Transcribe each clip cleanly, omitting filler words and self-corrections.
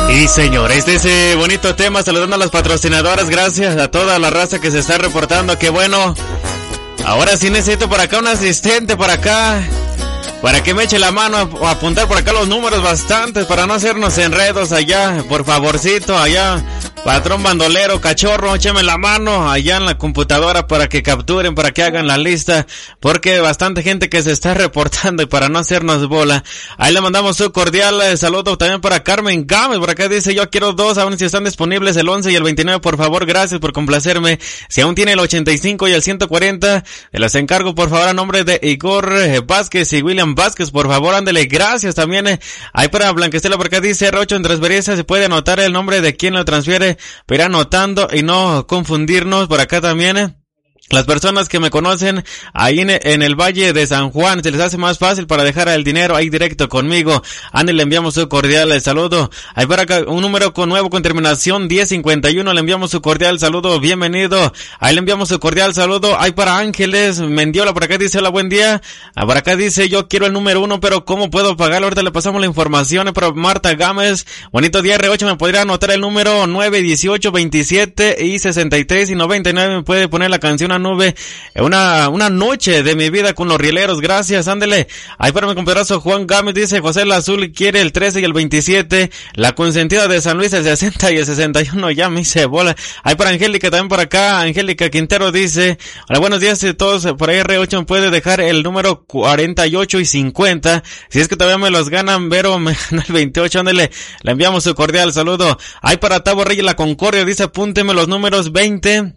Y señores, de ese bonito tema, saludando a las patrocinadoras, gracias a toda la raza que se está reportando, que bueno. Ahora sí necesito por acá un asistente por acá, para que me eche la mano a apuntar por acá los números bastantes, para no hacernos enredos allá, por favorcito, allá. Patrón bandolero, cachorro, écheme la mano allá en la computadora para que capturen, para que hagan la lista, porque bastante gente que se está reportando y para no hacernos bola. Ahí le mandamos un cordial saludo también para Carmen Gámez, por acá dice yo quiero dos, aún si están disponibles el 11 y el 29, por favor, gracias por complacerme. Si aún tiene el 85 y el 140, les encargo por favor a nombre de Igor Vázquez y William Vázquez, por favor, ándele, gracias también. Ahí para Blanquestela por acá dice R8 en transferencia, se puede anotar el nombre de quien lo transfiere, pero ir anotando y no confundirnos. Por acá también las personas que me conocen ahí en el Valle de San Juan, se les hace más fácil para dejar el dinero ahí directo conmigo. Andy, le enviamos su cordial saludo. Ahí para acá un número nuevo con terminación 1051, le enviamos su cordial saludo, bienvenido. Ahí le enviamos su cordial saludo. Ahí para Ángeles Mendiola, por acá dice hola, buen día. Por acá dice yo quiero el número 1, pero ¿cómo puedo pagarlo? Ahorita le pasamos la información. Para Marta Gámez, bonito día R8, me podría anotar el número 9, 18, 27 y 63 y 99, me puede poner la canción a nube, una noche de mi vida con los rieleros, gracias, ándele. Ahí para mi compañero Juan Gámez dice José el Azul quiere el 13 y el 27, la consentida de San Luis el 60 y el 61, ya me hice bola. Ahí para Angélica también por acá, Angélica Quintero dice hola, buenos días a todos, por ahí R8 me puede dejar el número 48 y 50, si es que todavía me los ganan, Vero me ganó el 28, ándele, le enviamos su cordial saludo. Ahí para Tavo Reyes La Concordia dice apúnteme los números 20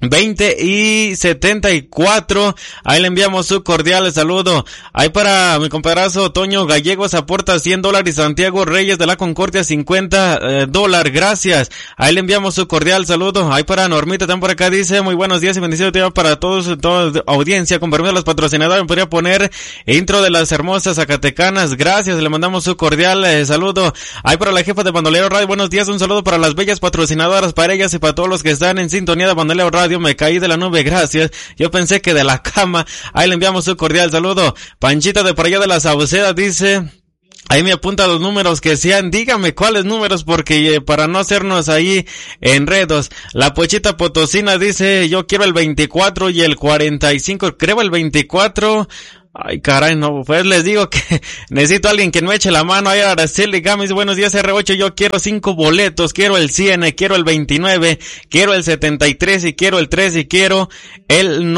y 74, ahí le enviamos su cordial saludo. Ahí para mi compadrazo Toño Gallegos aporta $100 y Santiago Reyes de la Concordia $50, gracias. Ahí le enviamos su cordial saludo. Ahí para Normita también por acá dice muy buenos días y bendiciones para todos, toda audiencia, con permiso de los patrocinadores, me podría poner intro de las hermosas zacatecanas, gracias, le mandamos su cordial saludo. Ahí para la jefa de Bandolero Radio, buenos días, un saludo para las bellas patrocinadoras, para ellas y para todos los que están en sintonía de Bandolero Radio. Me caí de la nube, gracias. Yo pensé que de la cama. Ahí le enviamos su cordial saludo. Panchita de por allá de la Sauceda dice, ahí me apunta los números que sean, dígame cuáles números porque para no hacernos ahí enredos. La Pochita Potosina dice, yo quiero el 24 y el 45, creo el 24. Ay, caray, no, pues les digo que necesito a alguien que me eche la mano. Ahí Araceli Gámez, buenos días R8, yo quiero 5 boletos, quiero el 100, quiero el 29, quiero el 73 y quiero el 3 y quiero el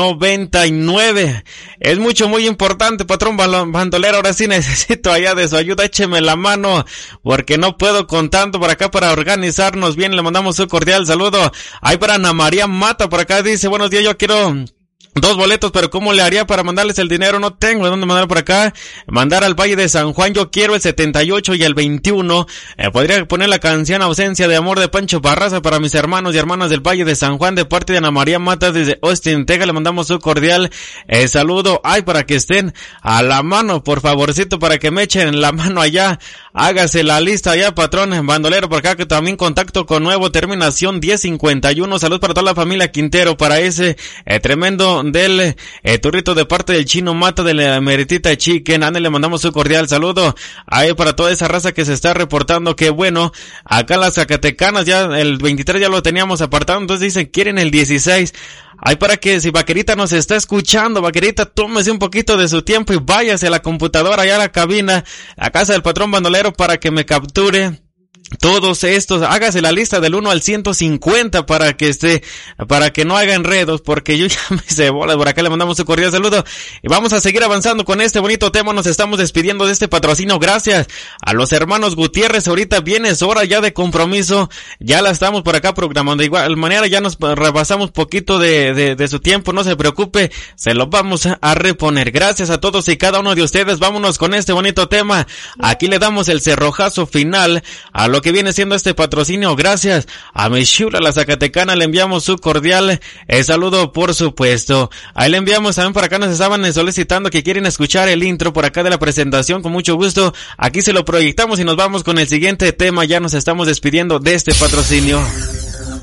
99. Es muy importante, patrón bandolero, ahora sí necesito allá de su ayuda, écheme la mano, porque no puedo con tanto por acá para organizarnos bien, le mandamos su cordial saludo. Ahí para Ana María Mata, por acá dice, buenos días, yo quiero 2 boletos, pero ¿cómo le haría para mandarles el dinero? No tengo de dónde mandar por acá. Mandar al Valle de San Juan, yo quiero el 78 y el 21. Podría poner la canción Ausencia de Amor de Pancho Barraza para mis hermanos y hermanas del Valle de San Juan, de parte de Ana María Mata desde Austin, Texas. Le mandamos su cordial saludo. Ay, para que estén a la mano, por favorcito, para que me echen la mano allá. Hágase la lista allá, patrón bandolero, por acá, que también contacto con nuevo, terminación 1051. Salud para toda la familia Quintero, para ese tremendo del turrito de parte del Chino Mata de la Meritita Chicken. Ande, le mandamos su cordial saludo. Ahí para toda esa raza que se está reportando, que bueno, acá las Zacatecanas ya el 23 ya lo teníamos apartado, entonces dicen quieren el 16. Ahí para que si Vaquerita nos está escuchando, Vaquerita, tómese un poquito de su tiempo y váyase a la computadora, allá a la cabina, a casa del patrón bandolero, para que me capture todos estos, hágase la lista del 1 al 150 para que no haga enredos, porque yo ya me hice bolas. Por acá le mandamos un cordial saludo y vamos a seguir avanzando con este bonito tema. Nos estamos despidiendo de este patrocinio, gracias a los hermanos Gutiérrez. Ahorita viene, es hora ya de compromiso, ya la estamos por acá programando. De igual manera ya nos rebasamos poquito de su tiempo, no se preocupe, se lo vamos a reponer. Gracias a todos y cada uno de ustedes. Vámonos con este bonito tema. Aquí le damos el cerrojazo final a lo que viene siendo este patrocinio. Gracias a mi chula la Zacatecana, le enviamos su cordial saludo, por supuesto. Ahí le enviamos también, por acá nos estaban solicitando que quieren escuchar el intro por acá de la presentación, con mucho gusto aquí se lo proyectamos y nos vamos con el siguiente tema. Ya nos estamos despidiendo de este patrocinio.